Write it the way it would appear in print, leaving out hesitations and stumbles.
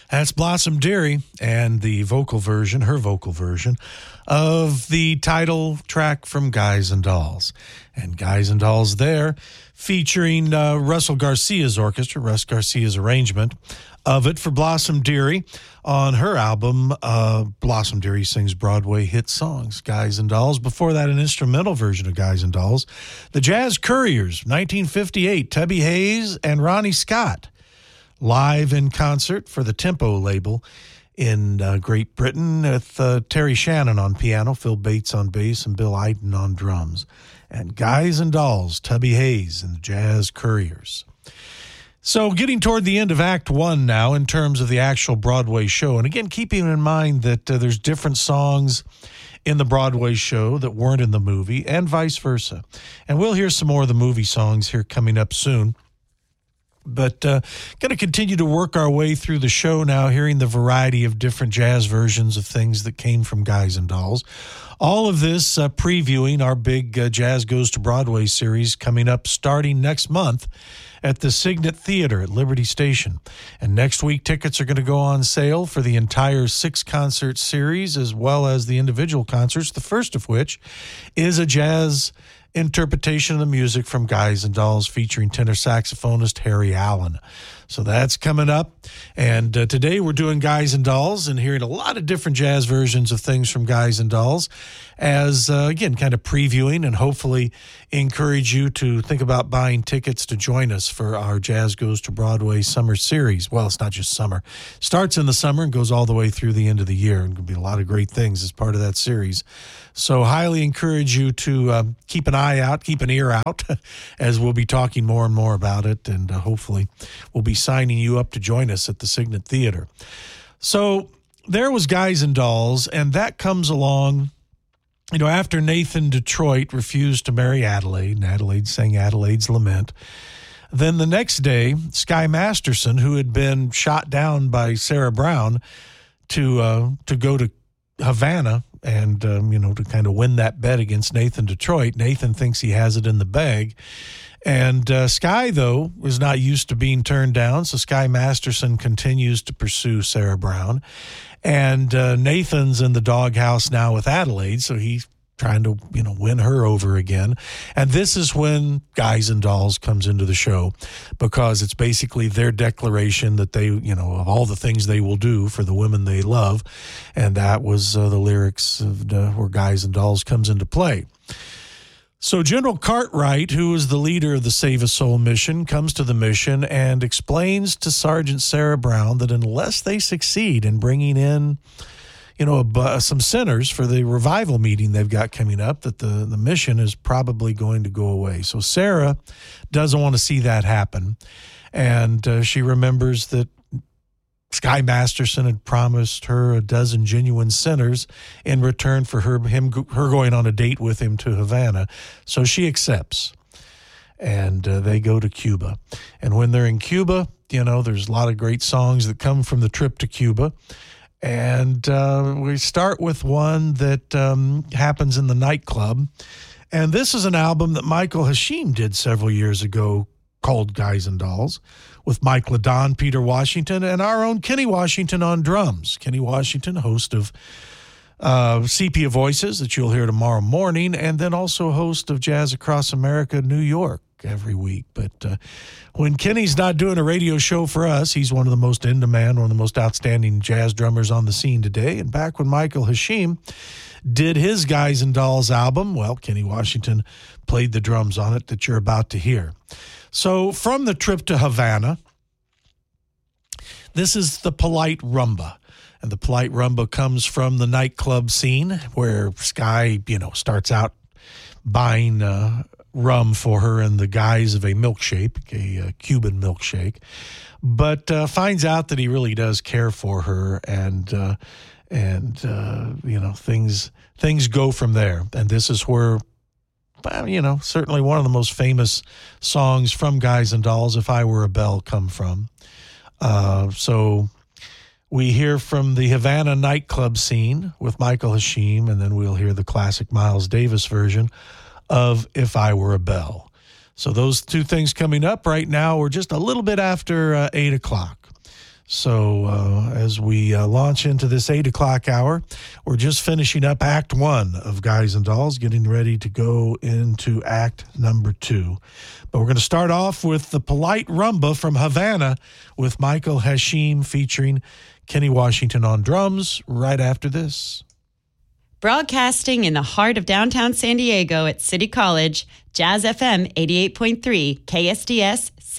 That's Blossom Dearie and the vocal version, her vocal version, of the title track from Guys and Dolls. And Guys and Dolls there featuring Russell Garcia's orchestra, Russ Garcia's arrangement of it for Blossom Dearie on her album, Blossom Dearie Sings Broadway Hit Songs, Guys and Dolls. Before that, an instrumental version of Guys and Dolls. The Jazz Couriers, 1958, Tubby Hayes and Ronnie Scott, live in concert for the Tempo label in Great Britain with Terry Shannon on piano, Phil Bates on bass, and Bill Iden on drums. And Guys and Dolls, Tubby Hayes and the Jazz Couriers. So getting toward the end of Act One now in terms of the actual Broadway show. And again, keeping in mind that there's different songs in the Broadway show that weren't in the movie and vice versa. And we'll hear some more of the movie songs here coming up soon. But going to continue to work our way through the show now, hearing the variety of different jazz versions of things that came from Guys and Dolls. All of this previewing our big Jazz Goes to Broadway series coming up starting next month at the Signet Theater at Liberty Station. And next week, tickets are going to go on sale for the entire 6-concert series as well as the individual concerts, the first of which is a jazz interpretation of the music from Guys and Dolls featuring tenor saxophonist Harry Allen. So that's coming up. And today we're doing Guys and Dolls and hearing a lot of different jazz versions of things from Guys and Dolls as, again, kind of previewing and hopefully encourage you to think about buying tickets to join us for our Jazz Goes to Broadway summer series. Well, it's not just summer. Starts in the summer and goes all the way through the end of the year. And there'll be a lot of great things as part of that series. So highly encourage you to keep an eye out, keep an ear out, as we'll be talking more and more about it. And hopefully we'll be signing you up to join us at the Signet Theater. So there was Guys and Dolls, and that comes along, you know, after Nathan Detroit refused to marry Adelaide, and Adelaide sang Adelaide's Lament. Then the next day, Sky Masterson, who had been shot down by Sarah Brown to go to Havana and, to kind of win that bet against Nathan Detroit. Nathan thinks he has it in the bag. And Sky, though, was not used to being turned down, so Sky Masterson continues to pursue Sarah Brown. And Nathan's in the doghouse now with Adelaide, so he's trying to, win her over again. And this is when Guys and Dolls comes into the show, because it's basically their declaration that they, of all the things they will do for the women they love. And that was the lyrics of where Guys and Dolls comes into play. So General Cartwright, who is the leader of the Save a Soul mission, comes to the mission and explains to Sergeant Sarah Brown that unless they succeed in bringing in some sinners for the revival meeting they've got coming up, that the mission is probably going to go away. So Sarah doesn't want to see that happen. And she remembers that Sky Masterson had promised her a dozen genuine sinners in return for her going on a date with him to Havana. So she accepts. And they go to Cuba. And when they're in Cuba, there's a lot of great songs that come from the trip to Cuba. And we start with one that happens in the nightclub. And this is an album that Michael Hashim did several years ago called Guys and Dolls, with Mike LaDon, Peter Washington, and our own Kenny Washington on drums. Kenny Washington, host of Sepia Voices that you'll hear tomorrow morning, and then also host of Jazz Across America, New York, every week. But when Kenny's not doing a radio show for us, he's one of the most in-demand, one of the most outstanding jazz drummers on the scene today. And back when Michael Hashim did his Guys and Dolls album, well, Kenny Washington played the drums on it that you're about to hear. So from the trip to Havana, this is the Polite Rumba. And the Polite Rumba comes from the nightclub scene where Sky, starts out buying rum for her in the guise of a milkshake, a Cuban milkshake, but finds out that he really does care for her, and things go from there. And this is where, certainly one of the most famous songs from Guys and Dolls, If I Were a Bell, come from. So we hear from the Havana nightclub scene with Michael Hashim, and then we'll hear the classic Miles Davis version of If I Were a Bell. So those two things coming up right now. We're just a little bit after 8 o'clock. So as we launch into this 8 o'clock hour, we're just finishing up Act 1 of Guys and Dolls, getting ready to go into Act number 2. But we're going to start off with the Polite Rumba from Havana with Michael Hashim featuring Kenny Washington on drums right after this. Broadcasting in the heart of downtown San Diego at City College, Jazz FM 88.3, KSDS